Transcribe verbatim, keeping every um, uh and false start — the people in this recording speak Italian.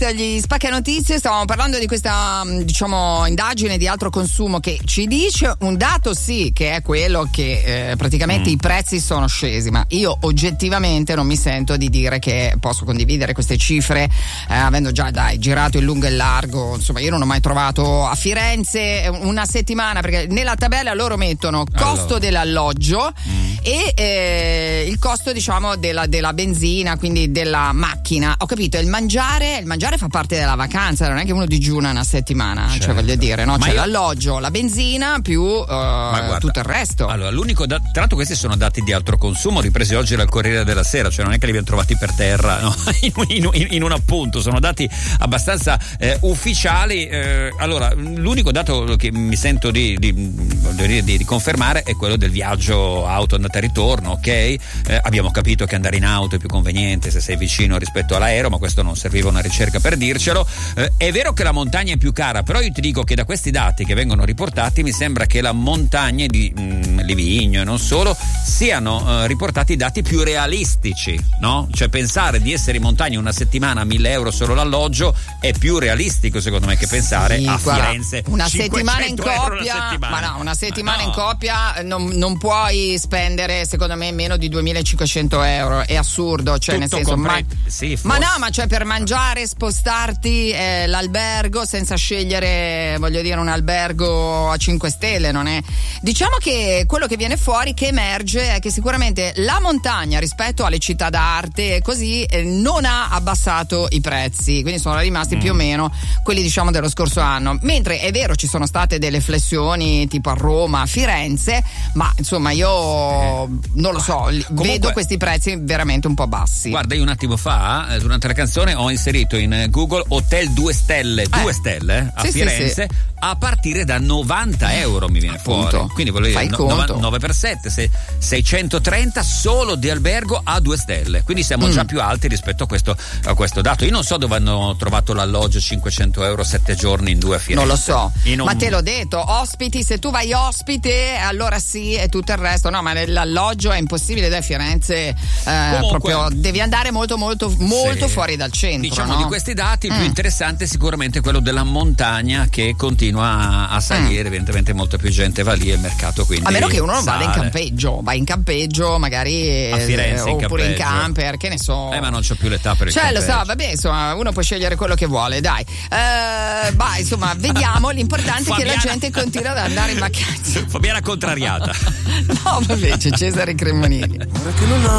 Spot, gli spacca notizie. Stavamo parlando di questa, diciamo, indagine di altro consumo che ci dice un dato, sì, che è quello che eh, praticamente mm. i prezzi sono scesi, ma io oggettivamente non mi sento di dire che posso condividere queste cifre, eh, avendo già dai girato in lungo e largo. Insomma, io non ho mai trovato a Firenze una settimana, perché nella tabella loro mettono costo allora. dell'alloggio mm. e eh, il costo, diciamo, della, della benzina, quindi della macchina. Ho capito, il mangiare, il mangiare fa parte della vacanza, non è che uno digiuna una settimana, certo. cioè voglio dire, no? C'è io... l'alloggio, la benzina più uh, guarda, tutto il resto. Allora, l'unico da... tra l'altro questi sono dati di altro consumo ripresi oggi dal Corriere della Sera, cioè non è che li abbiamo trovati per terra, no? in, in, in, in un appunto, sono dati abbastanza eh, ufficiali. Eh, allora, l'unico dato che mi sento di, di, di, di, di confermare è quello del viaggio auto andata e ritorno, ok? Eh, abbiamo capito che andare in auto è più conveniente se sei vicino rispetto all'aereo, ma questo non serviva una ricerca per dircelo. Eh, è vero che la montagna è più cara, però io ti dico che da questi dati che vengono riportati mi sembra che la montagna di mh, Livigno e non solo siano eh, riportati dati più realistici, no? Cioè pensare di essere in montagna una settimana a mille euro solo l'alloggio è più realistico secondo me che pensare sì, a guarda, Firenze una settimana in coppia, settimana. ma no, una settimana no. in coppia non, non puoi spendere secondo me meno di duemilacinquecento euro, è assurdo, cioè tutto nel senso compre- ma, sì, ma no, ma cioè per mangiare, spostarti, eh, l'albergo senza scegliere, voglio dire, un albergo a cinque stelle, non è, diciamo che quello che viene fuori, che emerge, è che sicuramente la montagna rispetto alle città d'arte e così eh, non ha abbassato i prezzi, quindi sono rimasti mm. più o meno quelli, diciamo, dello scorso anno, mentre è vero ci sono state delle flessioni tipo a Roma, a Firenze, ma insomma io eh. non lo so, comunque, vedo questi prezzi veramente un po' bassi. Guarda, io un attimo fa durante la canzone ho inserito in Google hotel due stelle, due eh. stelle a sì, Firenze, sì, sì. a partire da novanta euro mi viene Appunto. fuori, quindi volevo dire no, nove per sette, seicentotrenta solo di albergo a due stelle, quindi siamo mm. già più alti rispetto a questo, a questo dato. Io non so dove hanno trovato l'alloggio cinquecento euro sette giorni in due a Firenze, non lo so, un... ma te l'ho detto, ospiti, se tu vai ospite allora sì, e tutto il resto no, ma l'alloggio è impossibile da Firenze, eh, comunque, proprio devi andare molto molto molto sì. fuori dal centro, diciamo, no? Di questi dati il mm. più interessante è sicuramente quello della montagna, che continua a salire, mm. evidentemente molta più gente va lì e il mercato quindi a meno che uno non sale. vada in campeggio, vai in campeggio magari a Firenze, eh, in oppure in campeggio. camper, che ne so, eh ma non c'ho più l'età per il cioè campeggio. lo so, vabbè, insomma uno può scegliere quello che vuole, dai, eh, bah, insomma vediamo, l'importante è che la gente continua ad andare in vacanza. Fabiana contrariata. No, vabbè, c'è Cesare Cremonini. Ora che non ho